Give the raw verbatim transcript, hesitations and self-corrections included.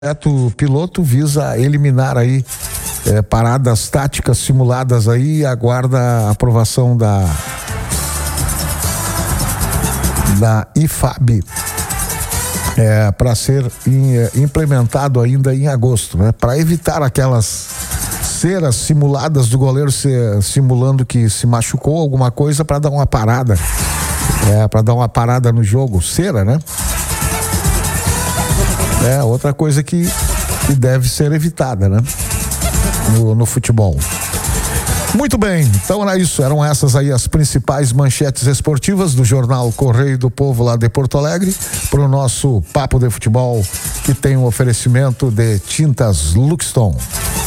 projeto piloto visa eliminar aí é, paradas táticas simuladas aí e aguarda a aprovação da da I F A B é, para ser in, é, implementado ainda em agosto, né? Para evitar aquelas ceras simuladas do goleiro se, simulando que se machucou alguma coisa para dar uma parada, é, para dar uma parada no jogo, cera, né? É outra coisa que, que deve ser evitada, né? No, no futebol. Muito bem, então era isso, eram essas aí as principais manchetes esportivas do jornal Correio do Povo lá de Porto Alegre, para o nosso Papo de Futebol, que tem um oferecimento de tintas Luxton.